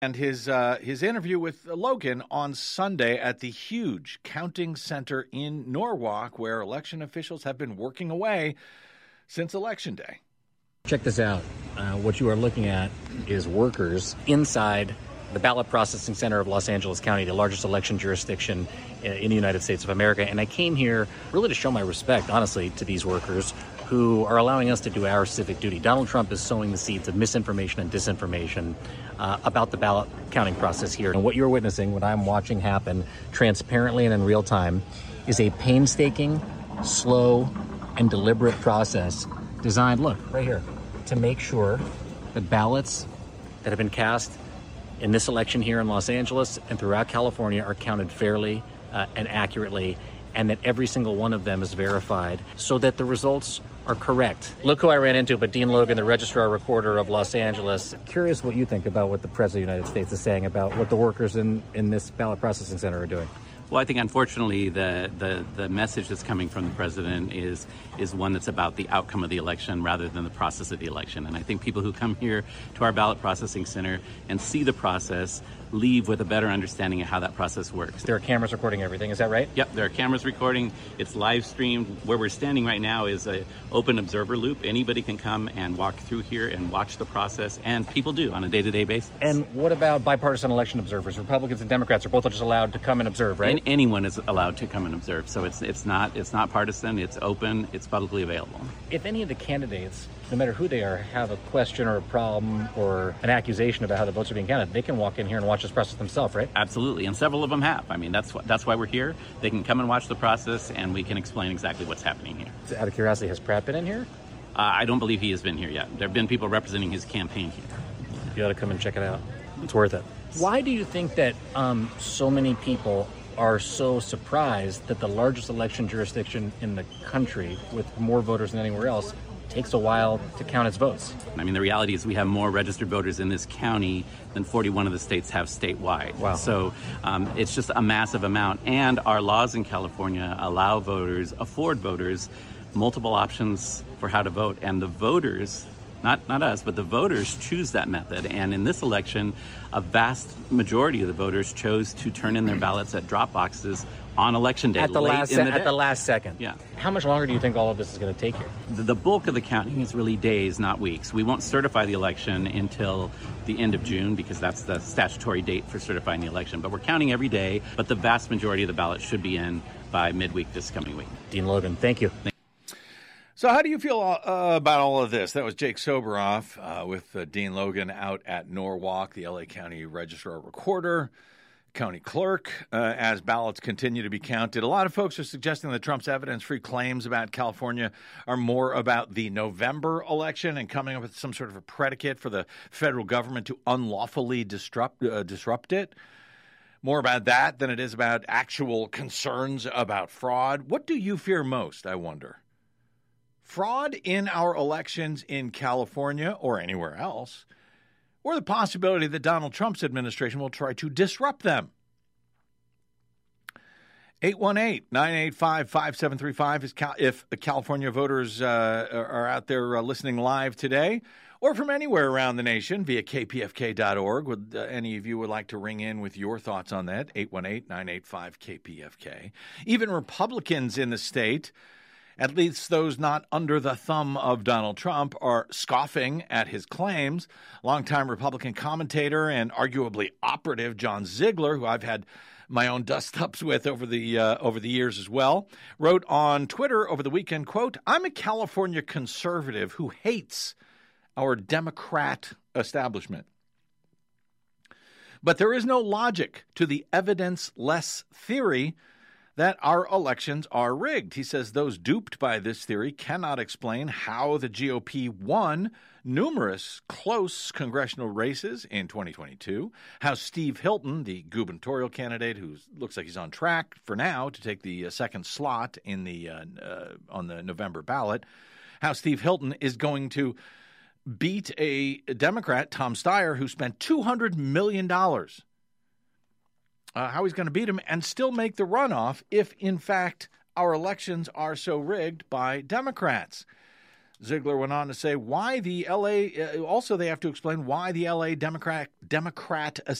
And his interview with Logan on Sunday at the huge counting center in Norwalk, where election officials have been working away since Election Day. Check this out. What you are looking at is workers inside the ballot processing center of Los Angeles County, the largest election jurisdiction in the United States of America. And I came here really to show my respect, honestly, to these workers who are allowing us to do our civic duty. Donald Trump is sowing the seeds of misinformation and disinformation about the ballot counting process here. And what you're witnessing, what I'm watching happen transparently and in real time, is a painstaking, slow, and deliberate process designed, look, right here, to make sure the ballots that have been cast in this election here in Los Angeles and throughout California are counted fairly and accurately, and that every single one of them is verified so that the results are correct. Look who I ran into, but Dean Logan, the Registrar Recorder of Los Angeles. Curious what you think about what the President of the United States is saying about what the workers in this ballot processing center are doing. Well, I think, unfortunately, the message that's coming from the president is one that's about the outcome of the election rather than the process of the election. And I think people who come here to our ballot processing center and see the process leave with a better understanding of how that process works. There are cameras recording everything, is that right? Yep, there are cameras recording. It's live streamed. Where we're standing right now is an open observer loop. Anybody can come and walk through here and watch the process, and people do on a day-to-day basis. And what about bipartisan election observers? Republicans and Democrats are both just allowed to come and observe, right? And anyone is allowed to come and observe. So it's not partisan. It's open. It's publicly available. If any of the candidates, no matter who they are, have a question or a problem or an accusation about how the votes are being counted, they can walk in here and watch this process themselves, right? Absolutely, and several of them have. I mean, that's why we're here. They can come and watch the process, and we can explain exactly what's happening here. So out of curiosity, has Pratt been in here? I don't believe he has been here yet. There have been people representing his campaign here. You ought to come and check it out. It's worth it. Why do you think that so many people are so surprised that the largest election jurisdiction in the country, with more voters than anywhere else, takes a while to count its votes? I mean, the reality is we have more registered voters in this county than 41 of the states have statewide. Wow. So it's just a massive amount. And our laws in California allow voters, afford voters, multiple options for how to vote. And the voters, not us, but the voters choose that method. And in this election, a vast majority of the voters chose to turn in their ballots at drop boxes on Election Day, at the last second. Yeah. How much longer do you think all of this is going to take here? The bulk of the counting is really days, not weeks. We won't certify the election until the end of June because that's the statutory date for certifying the election. But we're counting every day, but the vast majority of the ballots should be in by midweek this coming week. Dean Logan, thank you. So how do you feel about all of this? That was Jake Soboroff with Dean Logan out at Norwalk, the L.A. County Registrar Recorder, County Clerk, as ballots continue to be counted. A lot of folks are suggesting that Trump's evidence-free claims about California are more about the November election and coming up with some sort of a predicate for the federal government to unlawfully disrupt it. More about that than it is about actual concerns about fraud. What do you fear most, I wonder? Fraud in our elections in California or anywhere else, or the possibility that Donald Trump's administration will try to disrupt them? 818-985-5735 is if California voters are out there listening live today, or from anywhere around the nation via kpfk.org. Would any of you would like to ring in with your thoughts on that? 818-985-KPFK. Even Republicans in the state, at least those not under the thumb of Donald Trump, are scoffing at his claims. Longtime Republican commentator and arguably operative John Ziegler, who I've had my own dust-ups with over the years as well, wrote on Twitter over the weekend, quote, "I'm a California conservative who hates our Democrat establishment. But there is no logic to the evidence-less theory that our elections are rigged." He says those duped by this theory cannot explain how the GOP won numerous close congressional races in 2022, how Steve Hilton, the gubernatorial candidate who looks like he's on track for now to take the second slot in on the November ballot, how Steve Hilton is going to beat a Democrat, Tom Steyer, who spent $200 million. How he's going to beat him and still make the runoff if, in fact, our elections are so rigged by Democrats. Ziegler went on to say why the L.A. Also, they have to explain why the L.A. Democrat